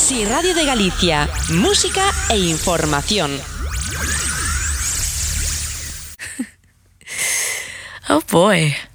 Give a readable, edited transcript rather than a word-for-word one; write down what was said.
Sí Radio de Galicia, música e información. Oh boy.